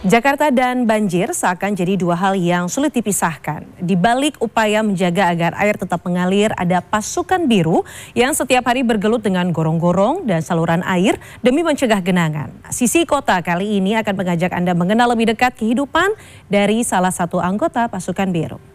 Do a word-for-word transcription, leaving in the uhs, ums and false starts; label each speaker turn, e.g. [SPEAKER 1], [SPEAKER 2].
[SPEAKER 1] Jakarta dan banjir seakan jadi dua hal yang sulit dipisahkan. Di balik upaya menjaga agar air tetap mengalir, ada pasukan biru yang setiap hari bergelut dengan gorong-gorong dan saluran air demi mencegah genangan. Sisi Kota kali ini akan mengajak Anda mengenal lebih dekat kehidupan dari salah satu anggota pasukan biru.